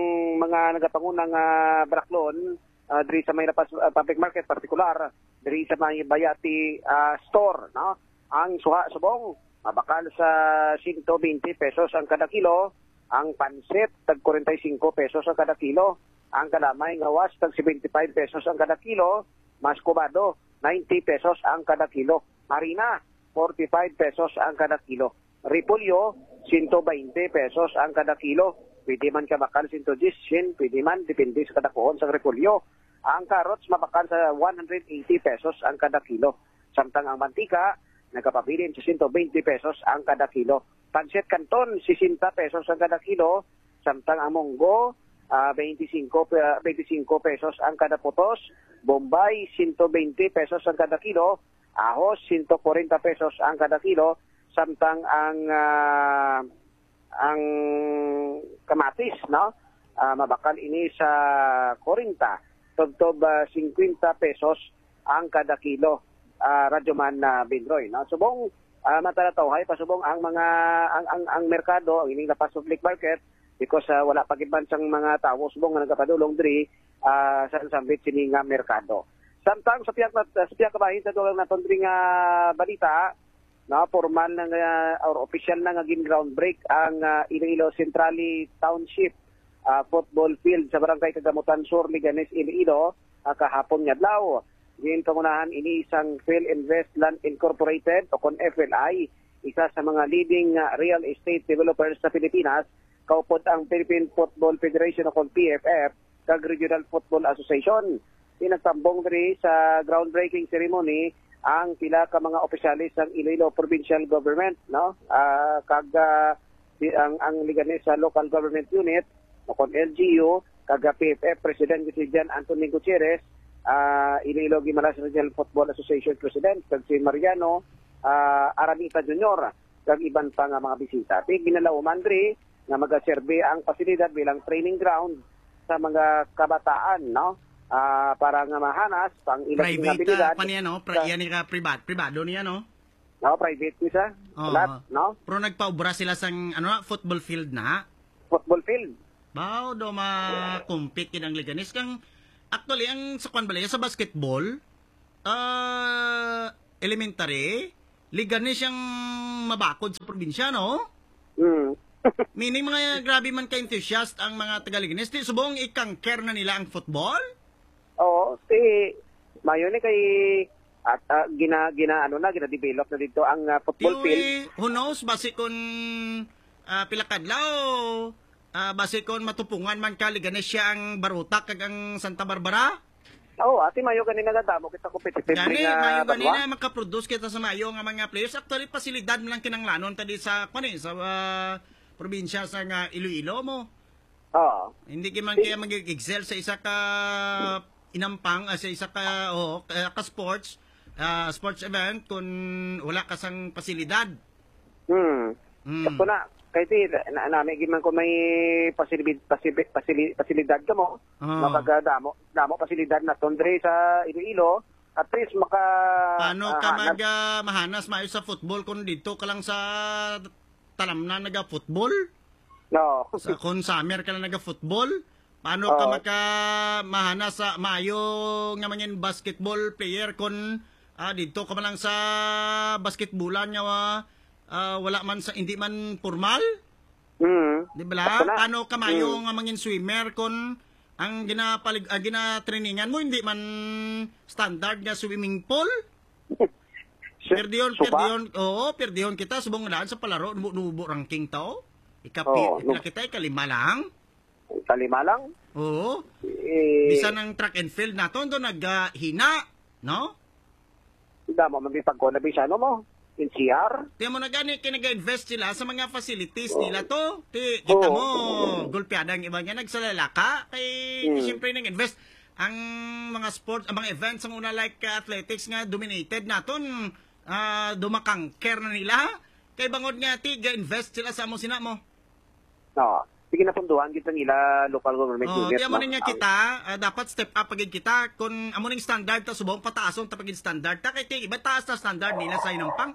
Speaker 7: mga nagapangunang uh, Baraklon uh, diri sa may Lapas uh, Public Market, partikular diri sa may Bayati uh, store, no? Ang suha subong mabakal sa one hundred twenty pesos ang kada kilo, ang pansit tag forty-five pesos ang kada kilo, ang kalamay nga was tag seventy-five pesos ang kada kilo, mas kubado ninety pesos ang kada kilo, harina forty-five pesos ang kada kilo, repolyo one hundred twenty pesos ang kada kilo, pwede man ka bakal one hundred ten, pwede man depende sa kada kuhon sa repolyo. Ang carrots mabakal sa one hundred eighty pesos ang kada kilo, samtang ang mantika nagkapabilin sa one hundred twenty pesos ang kada kilo. Pansit Canton, sixty pesos ang kada kilo, samtang ang munggo, uh, twenty-five pesos ang kada putos, Bombay, one hundred twenty pesos ang kada kilo, ahos, one hundred forty pesos ang kada kilo, samtang ang uh, ang kamatis, no? Uh, mabakal ini sa forty, tugtob uh, fifty pesos ang kada kilo. Uh, Radyoman na uh, Benroy, no? Subong uh, matalataw pasubong ang mga ang ang, ang merkado, ang ining Lapas Public Market, because uh, wala pagiban sang mga tawo subong nga nagapadulong diri uh, sa sambit sini nga merkado. Samtang sa piyak sa piyak kabahin sa dulang naton diri nga balita, no, formal na uh, or official na nga gin ground break ang uh, Iloilo Centrali Township uh, football field sa Barangay Kagamutan Sur, Liganes, Iloilo uh, kahapon nga adlaw. Ngayon pangunahan ini isang Philinvest Land Incorporated o kon F L I, isa sa mga leading uh, real estate developers sa Pilipinas, kaupod ang Philippine Football Federation o kon P F F, kag Regional Football Association. Pinagtambong diri sa groundbreaking ceremony ang pila ka mga opisyalis ng Iloilo Provincial Government, no? Uh, kag uh, ang ang Liganes sa Local Government Unit o kon L G U, kag P F F President si Jan Anthony Gutierrez, uh, Iloilo Guimaras Regional Football Association President, kag si Mariano uh, Aranita Junior, kag iban pa nga mga bisita. Tig ginalauman diri nga magaserbe ang pasilidad bilang training ground sa mga kabataan, no? Uh, para nga mahanas pang ilang
Speaker 5: private
Speaker 7: abilidad.
Speaker 5: Uh, pa niya, no? Pra, yan ka privat, privado niya, no?
Speaker 7: No, private niya.
Speaker 5: Oh,
Speaker 7: Lahat, no?
Speaker 5: Pero nagpaubra sila sang ano, football field na.
Speaker 7: Football field.
Speaker 5: Bao do ma-compete kinang Liganes kang actually ang sa kwan balaya sa basketball, uh, elementary, Liganes yung mabakod sa probinsya, no?
Speaker 7: Mm.
Speaker 5: Meaning mga grabe man ka-enthusiast ang mga taga-Liganes, di subong ikangker na nila ang football?
Speaker 7: Oo, si mayo ni kay at uh, gina gina ano na gina-develop na dito ang uh, football
Speaker 5: Tiyo,
Speaker 7: field.
Speaker 5: eh, who knows basi kun uh, pila kadlaw, uh, basi kun matupungan man ka Liganes siya ang Barutak kag ang Santa Barbara?
Speaker 7: Oo, ati mayo ganina nadamo kita competitive
Speaker 5: Gani,
Speaker 7: nga
Speaker 5: mayo
Speaker 7: balwa.
Speaker 5: ganina makaproduce kita sa mayo nga mga players. Actually, pasilidad mo lang kinanglanon tadi sa kwan eh, sa uh, probinsya sa nga Iloilo mo.
Speaker 7: Oo.
Speaker 5: Hindi ki man kaya mag-excel sa isa ka inampang, uh, sa isa ka oh, ka, ka sports, uh, sports event kung wala ka sang pasilidad.
Speaker 7: Hmm.
Speaker 5: Mm.
Speaker 7: Kaso na kay ti na, na may giman ko may pasilidad pasilidad, pasilidad ka mo.
Speaker 5: Oh.
Speaker 7: Makagadamo damo pasilidad na tondre sa Iloilo. At least maka
Speaker 5: Paano
Speaker 7: ah,
Speaker 5: ka mag
Speaker 7: hanap-
Speaker 5: uh, mahanas mayo sa football kung dito ka lang sa talam na naga-football?
Speaker 7: No.
Speaker 5: Sa kung summer ka lang naga-football? Paano ka
Speaker 7: Oo.
Speaker 5: maka mahana sa mayo nga manyan basketball player kung ah, dito ka man lang sa basketballan nga ah, wala man sa hindi man formal?
Speaker 7: Hmm.
Speaker 5: Di ba?
Speaker 7: Kaso na-
Speaker 5: Paano ka mayo
Speaker 7: Hmm.
Speaker 5: nga manyan swimmer kung ang ginapalig ah, ginatrainingan mo hindi man standard nga swimming pool? Perdiyon,
Speaker 7: Suba?
Speaker 5: perdiyon, oo, perdiyon kita subong daan sa palaro, nubo ranking tao. Ikapi,
Speaker 7: Oo,
Speaker 5: oh, kita ikalima lang.
Speaker 7: Kalima lang.
Speaker 5: Oo.
Speaker 7: Eh,
Speaker 5: Bisa ng track and field naton do naghina, no?
Speaker 7: damo mabipag ko na bisano mo in C R.
Speaker 5: Tiyan mo na gani, kinaga-invest sila sa mga facilities nila to. Ti, kita mo, gulpiada ang iba niya, nagsalalaka. Kay,
Speaker 7: Hmm.
Speaker 5: siyempre, nag-invest. Ang mga sports, ang mga events, ang una like uh, athletics nga, dominated naton. Uh, dumakang care na nila. Kay bangod nga, ti, ga-invest sila sa amo sina mo.
Speaker 7: No. Sige na punduhan kita nila local government
Speaker 5: Oh,
Speaker 7: unit.
Speaker 5: tiyan mo
Speaker 7: no?
Speaker 5: niya kita, uh, dapat step up pagid kita. Kung amo ning standard, ta subong pataason ta pagid standard. Ta kay ti, iba taas na standard nila sa inampang.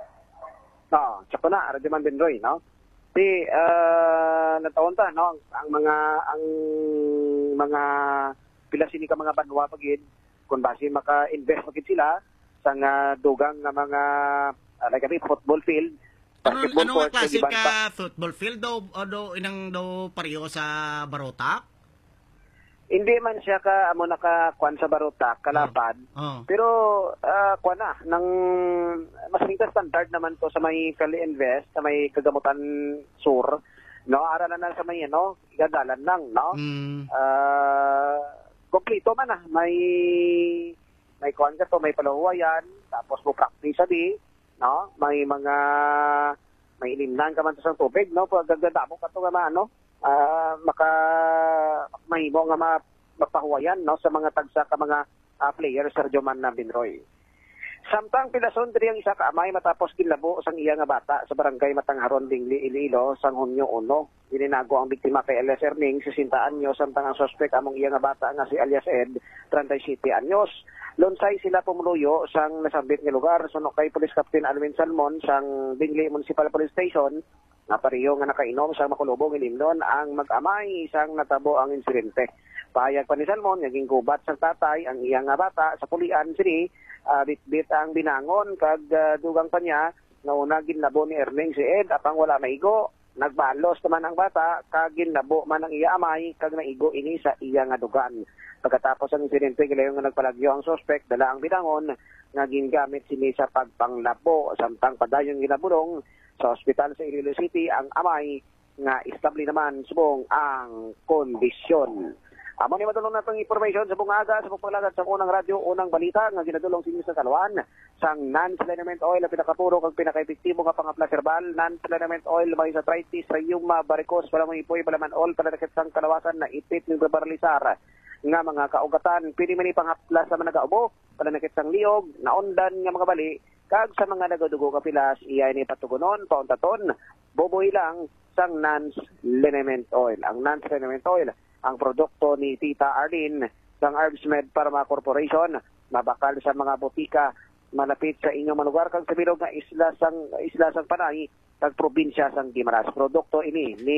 Speaker 7: No, tsaka na, Radyoman Benroy, no? Di, uh, nataon ta, no? Ang mga, ang mga, pila sini ka mga banwa pagid, kung basi maka-invest pagid sila, sa nga dugang nga mga, uh, like a football field,
Speaker 5: Ano,
Speaker 7: basketball
Speaker 5: ano
Speaker 7: court,
Speaker 5: nga klase
Speaker 7: sa iban
Speaker 5: ka
Speaker 7: pa.
Speaker 5: football field daw, o daw, inang daw pareho sa Barotac?
Speaker 7: Hindi man siya ka, amo naka-kwan sa Barotac, kalapad,
Speaker 5: Oh.
Speaker 7: pero, uh, kwan na, nang, mas ringka standard naman to sa may Cali Invest, sa may Kagamutan Sur, no? Aralan na sa may, ano, igadalan lang, no?
Speaker 5: Mm.
Speaker 7: Ah, kompleto man ah. May may kuan ka to, may palahuwayan, tapos mo practice sabi, no? May mga may ilimnan ka man sa tubig, no? Pag gaganda mo ka to nga ano, ah, maka mahimo nga ma, mapahuwayan, no? Sa mga tagsa ka mga uh, players sa Radyoman na Benroy. Samtang pilason diri ang isa ka amay matapos ginlabo sang iya nga bata sa barangay Matangharon, Dingli, Iloilo sang Hunyo uno. Dininago ang biktima kay Elias Erning, sesenta anyos, samtang ang suspect among iya nga bata nga si Elias Ed, trentaysiyete anyos. Lunsay sila pumuluyo sang nasambit nga lugar suno kay Police Captain Alvin Salmon sang Dingli Municipal Police Station. Na pareho nga nakainom sang makulubong ilimnon ang mag-amay sang natabo ang insidente. Pahayag pa ni Salmon, naging gubat sang tatay ang iya nga bata sa pulian sini. Uh, bit-bit ang binangon kag uh, dugang pa niya na una ginlabo ni Erning si Ed apang wala maigo, nagbalos naman ang bata kag ginlabo man ang iya amay kag naigo ini sa iya nga dugan. Pagkatapos ang insidente gilayon nga nagpalagyo ang suspect dala ang binangon nga gingamit sini sa pagpanglabo samtang padayong ginabulong sa ospital sa Iloilo City ang amay nga istabli naman subong ang kondisyon. Amo ni madulong natong information sa bungaga sa pagpalagad sa unang radyo, unang balita nga ginadulong sinyo sa Kalwan sang non-selenament oil ang pinakapuro kag pinaka-epektibo nga pangaplas herbal. Non-selenament oil may sa arthritis, rheuma, varicose, wala mga ipoy, palaman all, palalakit sang kalawasan na ipit ng babaralisar nga mga kaugatan. Pili man ipangaplas sa mga nagaubo, palalakit sang liog, naondan nga mga bali, kag sa mga nagadugo kapilas, iya ni patugunon, pauntaton, boboy lang sang non-selenament oil. Ang non-selenament oil ang produkto ni Tita Arlene ng Herbsmed Pharma Corporation, mabakal sa mga botika malapit sa inyong malugar kag sa bilog nga isla sang isla sang Panay kag probinsya sang Guimaras. Produkto ini ni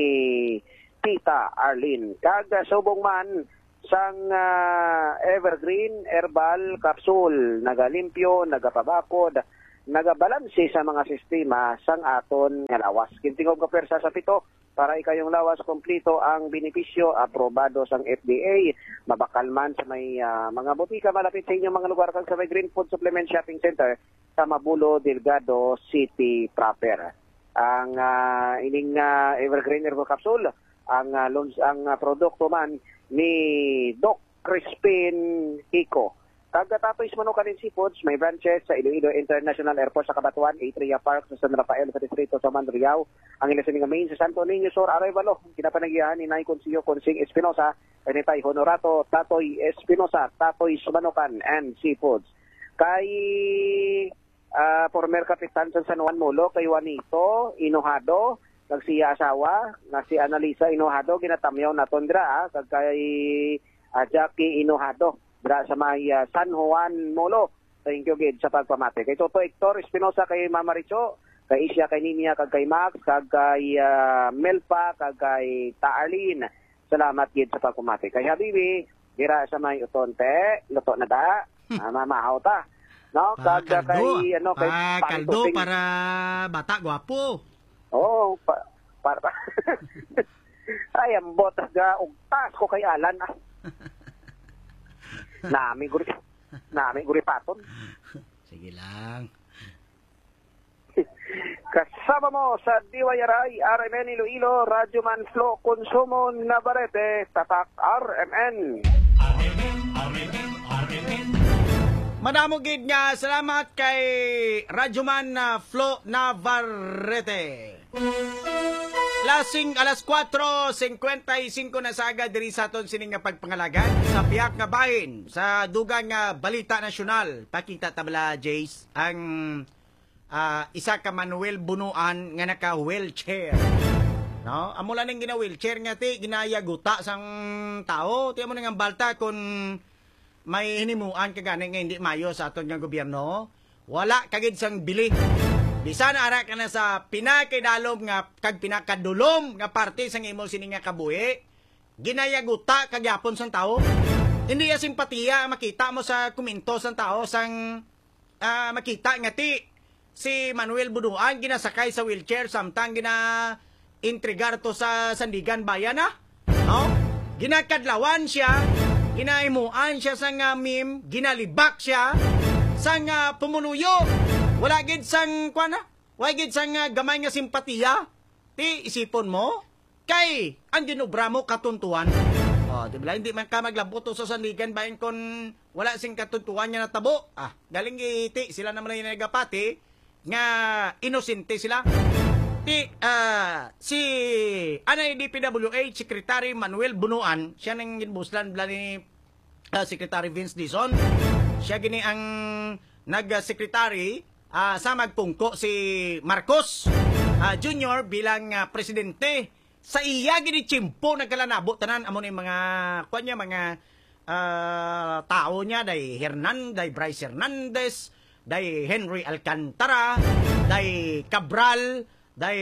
Speaker 7: Tita Arlene. Kag subong man sang uh, Evergreen Herbal Capsule, nagalimpyo, nagapabakod, nagabalanse sa mga sistema sang aton nga lawas. Kintingog ka persa sa pito para ikayong lawas kompleto ang benepisyo aprobado sang F D A. Mabakal man sa may uh, mga botika malapit sa inyong mga lugar kag sa may Green Food Supplement Shopping Center sa Mabulo, Delgado City proper. Ang uh, ining uh, Evergreen Herbal Capsule, ang uh, lons, ang uh, produkto man ni Doc Crispin Kiko. Kagatapoy Manukan and Seafoods, may branches sa Iloilo International Airport sa Cabatuan, Atria Park sa San Rafael sa distrito sa Manriao. Ang ilasin nga main sa Santo Niño Sur, Arevalo, kinapanagihan ni Nay Consiglio Consing Espinosa, Penitay Honorato, Tatoy Espinosa, Tatoy Manukan and Seafoods. Kay uh, former kapitan sa San Juan Molo, kay Juanito Inuhado, nagsiya asawa, na si Analisa Inuhado, ginatamyaw na tondra, kag kay uh, Jackie Inuhado, dra sa may uh, San Juan Molo. Thank you gid sa pagpamati. Kay Toto Hector Espinosa, kay Mama Richo, kay Isya, kay Ninia, kag kay Max, kag kay uh, Melpa, kag kay Taarlin. Salamat gid sa pagpamati. Kay Habibi, dira sa may Utonte, luto na da, hmm. uh, mamahaw ta. No, kag uh, kay ano kay
Speaker 5: pa, kaldo para bata gwapo.
Speaker 7: Oh, pa, para pa. Ay, ang botas ga ugtas ko kay Alan. Ah. Nami guri. Nami guri paton.
Speaker 5: Sige lang.
Speaker 7: Kasama mo sa D Y R I, R M N Iloilo, Radyo Man Flo, Konsumo Navarrete, Tatak R M N.
Speaker 5: Madamo gid nga salamat kay Radyoman na Flo Navarrete. Lasing alas kwatro singkwentaysinko na saga diri sa aton sining nga pagpangalagan sa biyak nga bahin sa dugang nga balita nasyonal. Pakita tabla Jace ang uh, isa ka Manuel Bunuan nga naka wheelchair. No, amo lang ning gina wheelchair nga ti ginayaguta sang tao. Ti mo nang balta kun may hinimuan ka gani nga hindi mayo sa aton nga gobyerno. Wala kagid sang bili. Bisan ara ka na sa pinakidalom nga kag pinakadulom nga parte sang imo sini nga kabuhi, ginayaguta kagyapon sang tao. Hindi ya simpatiya makita mo sa komento sang tao sang uh, makita nga ti si Manuel Bunuan ginasakay sa wheelchair samtang gina intrigar to sa Sandigan Bayan na. No? Ginakadlawan siya, ginaimuan siya sang uh, meme, ginalibak siya sang uh, pumuluyo. Wala gid sang kuana, wala gid sang uh, gamay nga simpatiya. Ti isipon mo kay ang ginobra mo katuntuan. Oh, di ba hindi man ka maglabot sa Sandigan Bayan kon wala sing katuntuan niya natabo. Ah, galing iti sila naman yung nagapati nga inosente sila. Ti uh, si anay D P W H Secretary Manuel Bunuan, siya nang ginbuslan bla ni uh, Secretary Vince Dizon. Siya gini ang nag-secretary Uh, sa magpungko si Marcos uh, Junior bilang uh, presidente. Sa iya gini chimpo nagkalanabo tanan amo ni mga kuan niya mga uh, tao niya day Hernandez, day Bryce Hernandez, day Henry Alcantara, day Cabral, day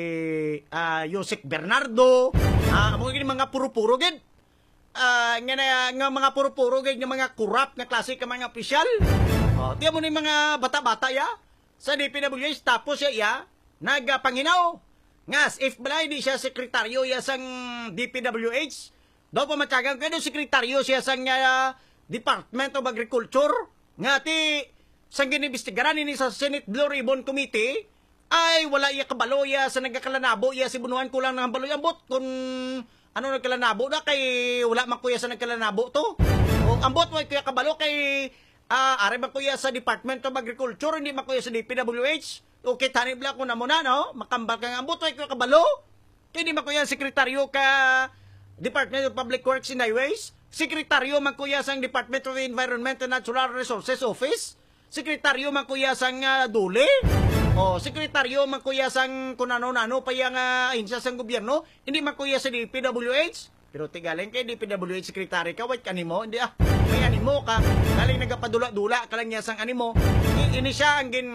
Speaker 5: uh, Yusek Bernardo, uh, amo gini mga puro-puro gid. Uh, nga, na, nga mga puro-puro gid nga mga corrupt nga klase ka mga opisyal. Oh, tiyan mo ni mga bata-bata ya sa D P W H tapos siya ya nagpanginaw. Ngas if balay di siya sekretaryo ya sang D P W H, daw pa matyagang kaya sekretaryo siya sang uh, Department of Agriculture. Nga ti sang ginibistigaran ini sa Senate Blue Ribbon Committee ay wala iya kabalo ya sa nagkalanabo ya si Bunuan kulang ng balo ambot kung ano nagkalanabo na kay wala man kuya sa nagkalanabo to. O ambot mo kuya kabalo kay Ah, uh, are ba kuya sa Department of Agriculture, hindi ba kuya sa D P W H? Okay, tanib lang ko na muna, no? Makambal ka nga, buto ay kuya kabalo? Kaya di ba kuya sekretaryo ka Department of Public Works and Highways? Sekretaryo man kuya sa Department of Environment and Natural Resources Office? Sekretaryo man kuya sa uh, Dule? O, sekretaryo man kuya sa kung ano-ano pa yung uh, ahensya sa gobyerno? Hindi man kuya sa D P W H? Pero tigaling kay D P W H secretary ka, wait kanimo, hindi ah, may animo ka, galing nagapadula-dula ka lang niya sang animo. I, ini siya ang gin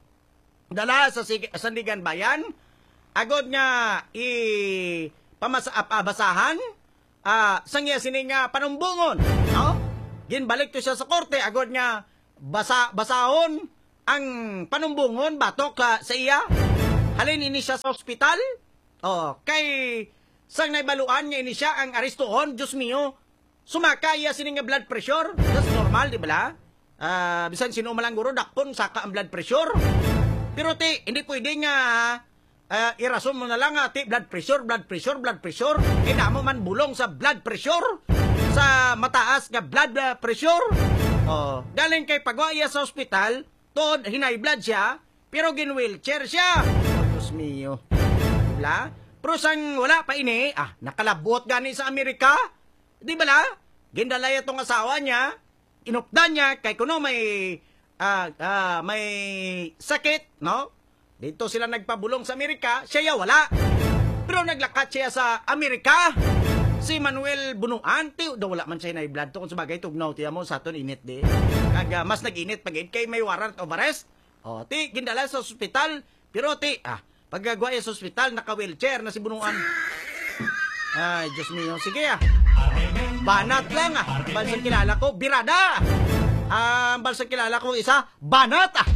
Speaker 5: dala sa Sandigan Bayan, agod nga i pamasa abasahan, ah, sang iya sining nga panumbungon, no? Ginbalik to siya sa korte, agod nga basa basahon ang panumbungon batok ka sa iya. Halin ini siya sa ospital. Oh, kay sang naibaluan niya ini siya ang aristohon, Diyos mio, sumakaya sining nga blood pressure. That's normal, di ba? Uh, bisan sino malang guro, dakpon, saka ang blood pressure. Pero ti, hindi pwede nga uh, irason mo na lang, uh, ti, blood pressure, blood pressure, blood pressure. Eh, damo man bulong sa blood pressure, sa mataas nga blood pressure. Oh, galing kay pagwaya sa ospital, tod, hinay blood siya, pero gin-wheelchair siya. Oh, Diyos mio. Diba? Pero sang wala pa ini, ah, nakalabot gani sa Amerika. Di ba la? Gindalaya tong asawa niya, inupdan niya, kay kuno may, ah, ah, may sakit, no? Dito sila nagpabulong sa Amerika, siya ya wala. Pero naglakat siya sa Amerika. Si Manuel Bunuan, ti, daw wala man siya na blood to, kung sabagay tugnaw, tiya mo, sa aton init di. Kag, uh, mas nag-init, pag kay may warrant of arrest. O, ti, gindala sa ospital, pero ti, ah, paggagwaya sa ospital, naka-wheelchair na si Bunuan. Ay, Diyos mio. Sige ah. Banat lang ah. Balsang kilala ko, birada. Ah, balsang kilala ko isa, banat ah.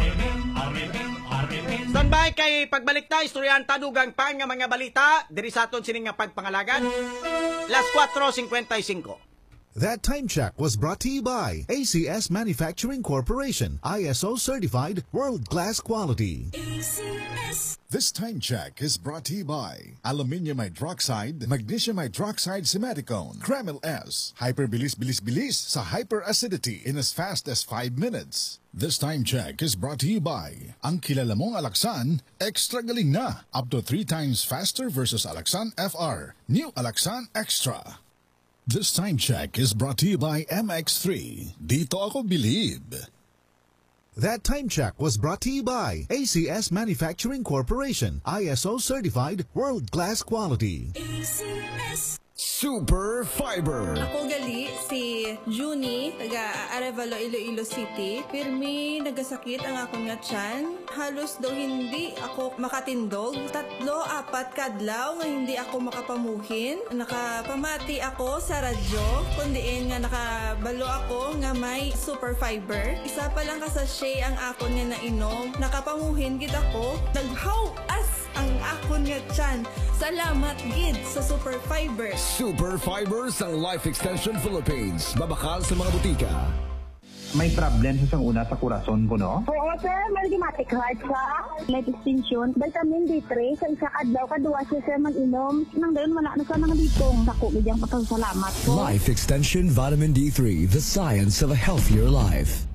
Speaker 5: Standby kay pagbalik ta, istoryahan tadugang pa nga mga balita. Diri sa aton sining nga pagpangalagan. Las kwatro singkwentaysinko.
Speaker 8: That time check was brought to you by A C S Manufacturing Corporation, I S O certified, world-class quality.
Speaker 3: A C S.
Speaker 9: This time check is brought to you by Aluminium Hydroxide, Magnesium Hydroxide Simeticone, Kremil S, Hyperbilis-bilis-bilis sa hyperacidity in as fast as five minutes. This time check is brought to you by ang kilala mong Alaxan, extra galing na, up to three times faster versus Alaxan F R, New Alaxan Extra. This time check is brought to you by M X three. Dito ako believe.
Speaker 8: That time check was brought to you by A C S Manufacturing Corporation, I S O certified, world-class quality.
Speaker 3: A C S.
Speaker 6: Super Fiber.
Speaker 10: Ako gali si Junie, taga Arevalo, Iloilo City. Pirmi nagasakit ang akong nga tiyan. Halos daw hindi ako makatindog. Tatlo, apat kadlaw nga hindi ako makapamuhin. Nakapamati ako sa radyo. Kundiin nga nakabalo ako nga may Super Fiber. Isa pa lang kasashay ang akon nga nainom. Nakapamuhin gid ako. Naghaw-as ang akon nga tiyan. Salamat gid sa Super Fiber.
Speaker 6: Super Fiber sa Life Extension Philippines. Mabakal sa mga butika.
Speaker 11: May problem sa sang una sa kurason ko, no?
Speaker 12: Oo, sir. Maldimatic heart sa life extension. Vitamin D three. Sa isa kadlaw, kaduwa siya, sir, mag-inom. Nang dayon, wala na sa mga ditong. Dako, bidyang pasalamat ko.
Speaker 6: Life Extension Vitamin D three. The science of a healthier life.